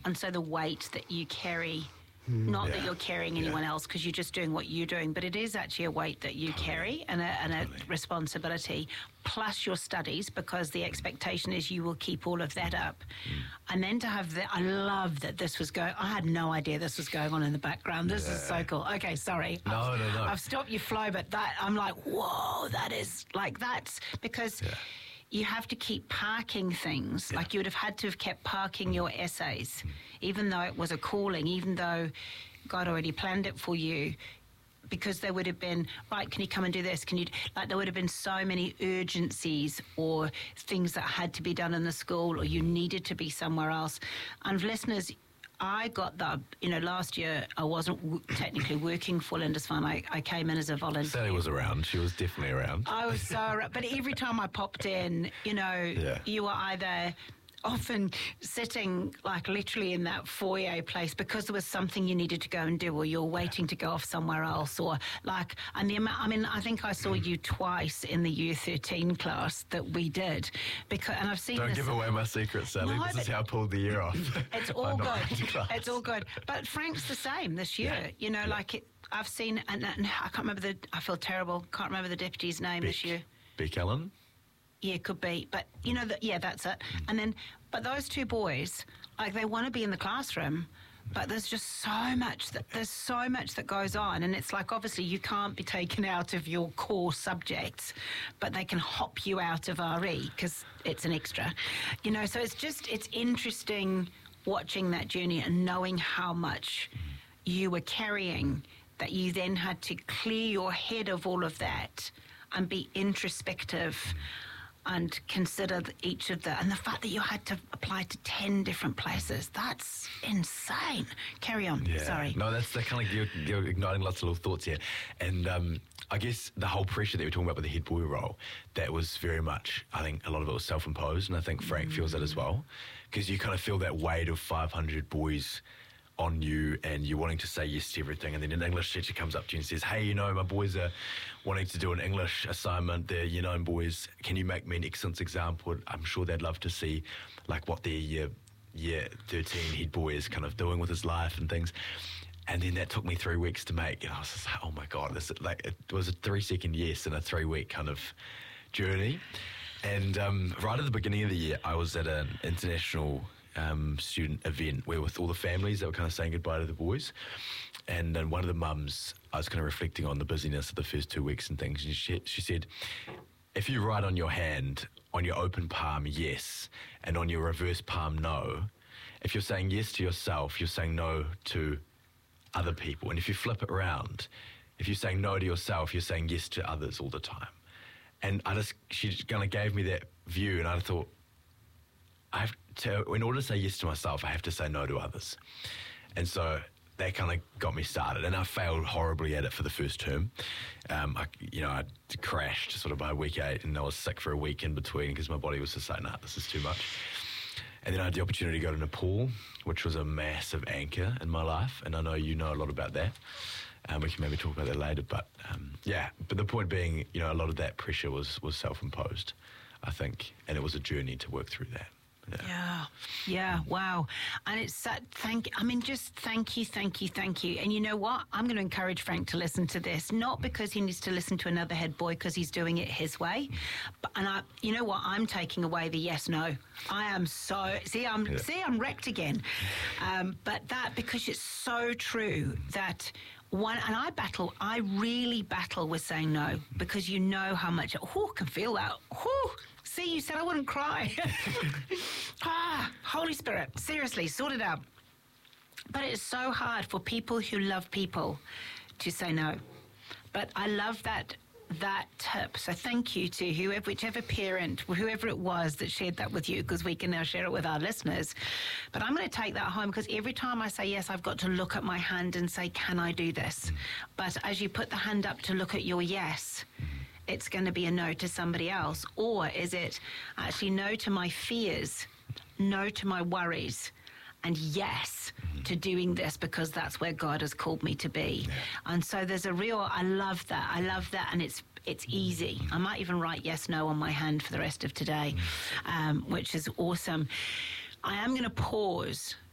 And so the weight that you carry, not that you're carrying anyone else because you're just doing what you're doing, but it is actually a weight that you carry and a responsibility, plus your studies, because the expectation is you will keep all of that up. And then to have that, I love that this was going, I had no idea this was going on in the background. This is so cool. Okay, sorry. No. I've stopped your flow, but that, I'm like, whoa, that is, like, that's because... You have to keep parking things. Like you would have had to have kept parking your essays, even though it was a calling, even though God already planned it for you, because there would have been, right, can you come and do this? There would have been so many urgencies or things that had to be done in the school or you needed to be somewhere else. And listeners, I got that, last year I wasn't technically working for Lindisfarne. I came in as a volunteer. Sally was around. She was definitely around. I was so around. But every time I popped in, you were either often sitting like literally in that foyer place because there was something you needed to go and do, or you're waiting to go off somewhere else, or like, and I think I saw you twice in the Year 13 class that we did, and I've seen. Don't give away my secret, Sally. No, this is how I pulled the year off. It's all good. It's all good. But Frank's the same this year. I've seen, and I can't remember I feel terrible. Can't remember the deputy's name this year. Beck Allen. Yeah, could be. But, that's it. And then, but those two boys, like, they want to be in the classroom, but there's just so much that goes on. And it's like, obviously, you can't be taken out of your core subjects, but they can hop you out of RE because it's an extra. So it's interesting watching that journey and knowing how much you were carrying, that you then had to clear your head of all of that and be introspective and consider each of and the fact that you had to apply to 10 different places, that's insane. Carry on. Yeah. Sorry. No, that's the kind of, you're igniting lots of little thoughts here. And I guess the whole pressure that we're talking about with the head boy role, that was very much, I think a lot of it was self-imposed, and I think Frank feels that as well, because you kind of feel that weight of 500 boys on you and you're wanting to say yes to everything, and then an English teacher comes up to you and says, hey, my boys are wanting to do an English assignment. They're boys, can you make me an excellence example? I'm sure they'd love to see like what their year 13 head boy is kind of doing with his life and things. And then that took me 3 weeks to make, and I was just like, oh my God, it was a 3-second yes in a 3-week kind of journey. And right at the beginning of the year, I was at an international student event where with all the families that were kind of saying goodbye to the boys, and then one of the mums, I was kind of reflecting on the busyness of the first 2 weeks and things, and she said, if you write on your hand, on your open palm yes, and on your reverse palm no, if you're saying yes to yourself, you're saying no to other people. And if you flip it around, if you're saying no to yourself, you're saying yes to others all the time. And she kind of gave me that view, and I thought, in order to say yes to myself, I have to say no to others. And so that kind of got me started, and I failed horribly at it for the first term. I crashed sort of by week 8, and I was sick for a week in between because my body was just like, nah, this is too much. And then I had the opportunity to go to Nepal, which was a massive anchor in my life, and I know you know a lot about that. We can maybe talk about that later, but but the point being, a lot of that pressure was self-imposed, I think, and it was a journey to work through that. Yeah, wow. And it's thank you. And you know what? I'm going to encourage Frank to listen to this, not because he needs to listen to another head boy, because he's doing it his way. You know what? I'm taking away the yes, no. I am so, I'm wrecked again. But that, because it's so true that I really battle with saying no, because you know how much, I can feel that. See, you said I wouldn't cry. Holy Spirit, seriously, sort it out. But it's so hard for people who love people to say no. But I love that tip. So thank you to whichever parent, whoever it was that shared that with you, because we can now share it with our listeners. But I'm going to take that home, because every time I say yes, I've got to look at my hand and say, can I do this? But as you put the hand up to look at your yes, it's going to be a no to somebody else? Or is it actually no to my fears, no to my worries, and yes to doing this because that's where God has called me to be? Yeah. And so there's I love that, and it's easy. I might even write yes, no on my hand for the rest of today, which is awesome. I am going to pause